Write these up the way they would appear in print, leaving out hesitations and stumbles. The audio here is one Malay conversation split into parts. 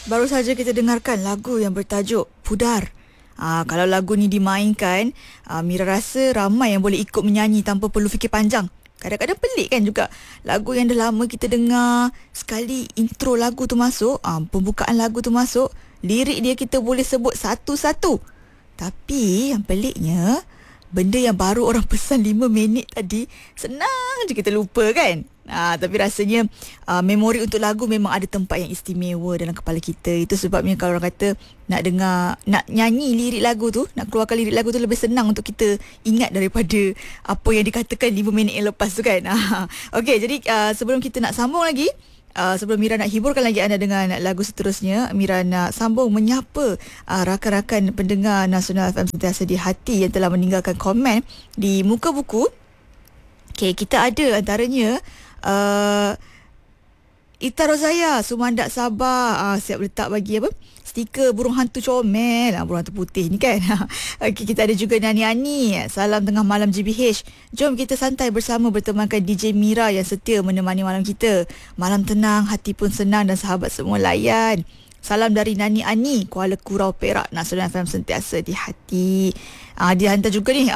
Baru saja kita dengarkan lagu yang bertajuk Pudar. Kalau lagu ni dimainkan, Mira rasa ramai yang boleh ikut menyanyi tanpa perlu fikir panjang. Kadang-kadang pelik kan juga. Lagu yang dah lama kita dengar, sekali intro lagu tu masuk, pembukaan lagu tu masuk, lirik dia kita boleh sebut satu-satu. Tapi yang peliknya, benda yang baru orang pesan 5 minit tadi, senang je kita lupa kan. Tapi rasanya memori untuk lagu memang ada tempat yang istimewa dalam kepala kita. Itu sebabnya kalau orang kata nak dengar, nak nyanyi lirik lagu tu, nak keluarkan lirik lagu tu lebih senang untuk kita ingat daripada apa yang dikatakan 5 minit yang lepas tu kan. Okey, jadi sebelum kita nak sambung lagi, sebelum Mira nak hiburkan lagi anda dengan lagu seterusnya, Mira nak sambung menyapa rakan-rakan pendengar Nasional FM Sentiasa di Hati yang telah meninggalkan komen di muka buku. Okey, kita ada antaranya Ita Rozaya, Sumandak Sabah, siap letak bagi apa? Stiker burung hantu comel, burung hantu putih ni kan. Okay, kita ada juga Nani Ani, salam tengah malam GBH. Jom kita santai bersama bertemankan DJ Mira yang setia menemani malam kita. Malam tenang, hati pun senang dan sahabat semua layan. Salam dari Nani Ani, Kuala Kurau, Perak. Nasional FM Sentiasa di Hati. Dia hantar juga ni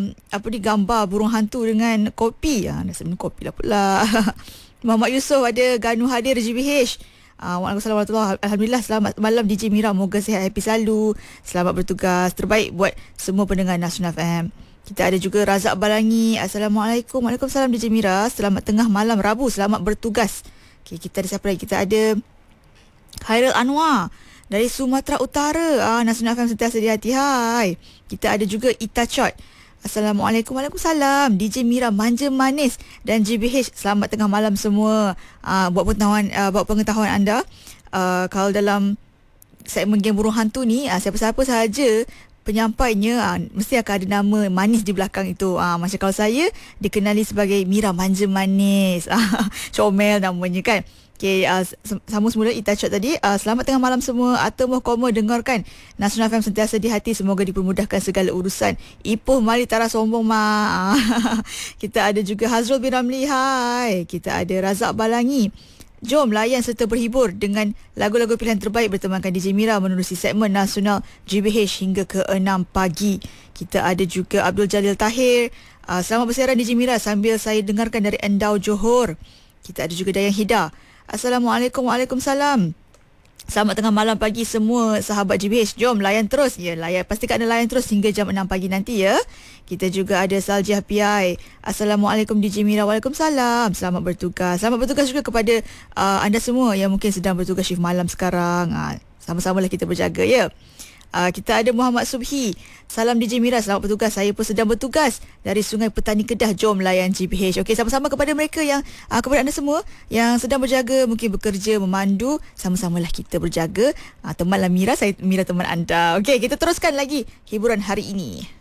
gambar burung hantu dengan kopi. Nasi minum kopi lah pula. Muhammad Yusof ada Ganu hadir GBH. Waalaikumsalam warahmatullahi. Alhamdulillah, selamat malam DJ Mira, moga sihat happy selalu. Selamat bertugas, terbaik buat semua pendengar Nasional FM. Kita ada juga Razak Balangi. Assalamualaikum. Waalaikumsalam DJ Mira, selamat tengah malam Rabu, selamat bertugas. Okay, kita ada siapa lagi? Kita ada Khairul Anwar dari Sumatera Utara. Nasional FM Sentiasa di Hati. Hai. Kita ada juga Ita Chot. Assalamualaikum. Waalaikumsalam. DJ Mira manja manis dan GBH, selamat tengah malam semua. Buat pengetahuan anda, kalau dalam segmen Game Burung Hantu ni, siapa-siapa sahaja penyampainya mesti akan ada nama manis di belakang itu. Macam kalau saya dikenali sebagai Mira manja manis. Comel namanya kan. Okay, sama semula Ita Chot tadi. Selamat tengah malam semua. Atau koma dengarkan Nasional FM Sentiasa di Hati. Semoga dipermudahkan segala urusan. Ipoh mari tara sombong ma. Kita ada juga Hazrul bin Ramli. Hai. Kita ada Razak Balangi. Jom layan serta berhibur dengan lagu-lagu pilihan terbaik bertemankan DJ Mira menerusi segmen Nasional GBH hingga ke 6 pagi. Kita ada juga Abdul Jalil Tahir. Selamat bersiaran DJ Mira sambil saya dengarkan dari Endau Johor. Kita ada juga Dayang Hida. Assalamualaikum. Waalaikumsalam. Selamat tengah malam pagi semua sahabat GBH. Jom layan terus. Ya, pastikan anda layan terus hingga jam 6 pagi nanti ya. Kita juga ada Saljah PI. Assalamualaikum DJ Mira. Waalaikumsalam. Selamat bertugas. Selamat bertugas juga kepada anda semua yang mungkin sedang bertugas shift malam sekarang. Sama-samalah kita berjaga ya. Kita ada Muhammad Subhi. Salam DJ Mira, selamat bertugas. Saya pun sedang bertugas dari Sungai Petani Kedah. Jom layan GBH. Okey, sama-sama kepada mereka yang kepada anda semua yang sedang berjaga, mungkin bekerja, memandu, sama-samalah kita berjaga. Temanlah Mira, saya Mira teman anda. Okey, kita teruskan lagi hiburan hari ini.